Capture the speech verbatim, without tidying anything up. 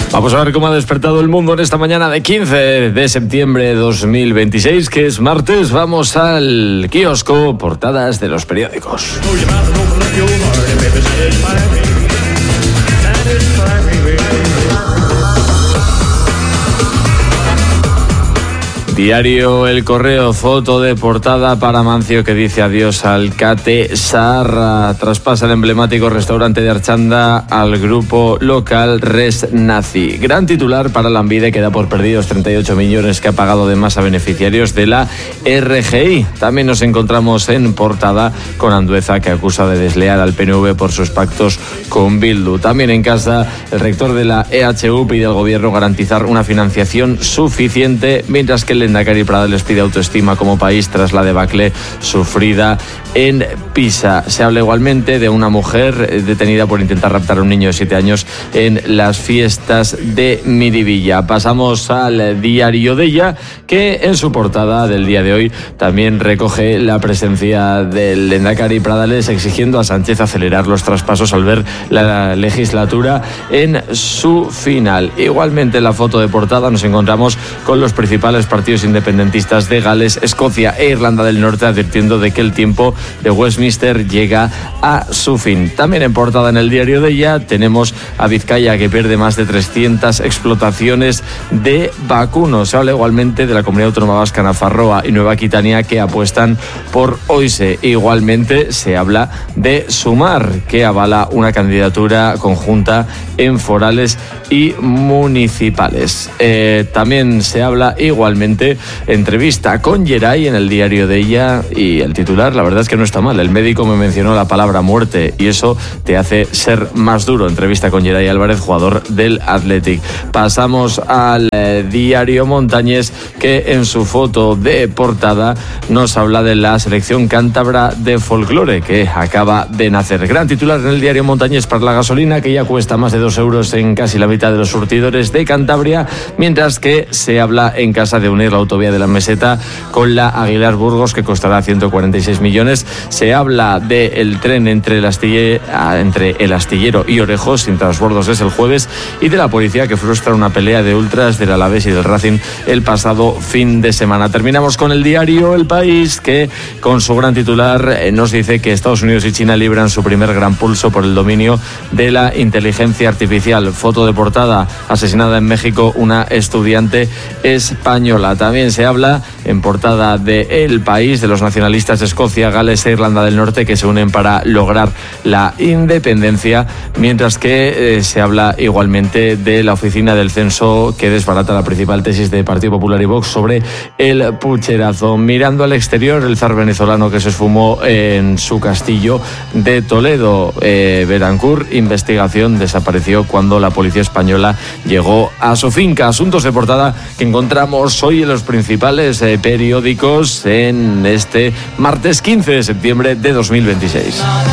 Vamos a ver cómo ha despertado el mundo en esta mañana de quince de septiembre de dos mil veintiséis, que es martes. Vamos al kiosco, portadas de los periódicos. Diario El Correo, foto de portada para Mancio que dice adiós al Cate Saharra. Traspasa el emblemático restaurante de Archanda al grupo local Res Nazi. Gran titular para Lanbide, que da por perdidos treinta y ocho millones que ha pagado de más a beneficiarios de la R G I. También nos encontramos en portada con Andueza, que acusa de desleal al P N V por sus pactos con Bildu. También en casa, el rector de la E H U pide al gobierno garantizar una financiación suficiente, mientras que el Endacari Pradales pide autoestima como país tras la debacle sufrida en Pisa. Se habla igualmente de una mujer detenida por intentar raptar a un niño de siete años en las fiestas de Miribilla. Pasamos al diario de ella, que en su portada del día de hoy también recoge la presencia del Endacari Pradales exigiendo a Sánchez acelerar los traspasos al ver la legislatura en su final. Igualmente en la foto de portada nos encontramos con los principales partidos independentistas de Gales, Escocia e Irlanda del Norte advirtiendo de que el tiempo de Westminster llega a su fin. También en portada en el diario de ella tenemos a Vizcaya, que pierde más de trescientas explotaciones de vacunos. Se habla igualmente de la Comunidad Autónoma Vasca, Nafarroa y Nueva Aquitania, que apuestan por OISE. Igualmente se habla de Sumar, que avala una candidatura conjunta en forales y municipales. Eh, también se habla igualmente entrevista con Geray en el diario de ella, y el titular la verdad es que no está mal. El médico me mencionó la palabra muerte y eso te hace ser más duro. Entrevista con Geray Álvarez, jugador del Athletic. Pasamos al eh, diario Montañés, que en su foto de portada nos habla de la selección cántabra de folclore, que acaba de nacer. Gran titular en el diario Montañés para la gasolina, que ya cuesta más de dos euros en casi la mitad de los surtidores de Cantabria, mientras que se habla en casa de unir la autovía de la Meseta con la Aguilar Burgos, que costará ciento cuarenta y seis millones. Se habla del tren entre el, astille, entre el Astillero y Orejós sin transbordos desde el jueves, y de la policía que frustra una pelea de ultras del Alavés y del Racing el pasado fin de semana. Terminamos con el diario El País, que con su gran titular nos dice que Estados Unidos y China libran su primer gran pulso por el dominio de la inteligencia artificial. Foto de portada, asesinada en México una estudiante española. También se habla en portada de El País de los nacionalistas de Escocia, Gales e Irlanda del Norte, que se unen para lograr la independencia, mientras que eh, se habla igualmente de la oficina del censo, que desbarata la principal tesis de Partido Popular y Vox sobre el pucherazo. Mirando al exterior, el zar venezolano que se esfumó en su castillo de Toledo. eh, Betancourt, investigación, desapareció cuando la policía española llegó a su finca. Asuntos de portada que encontramos hoy en los principales eh, periódicos en este martes quince de septiembre de dos mil veintiséis.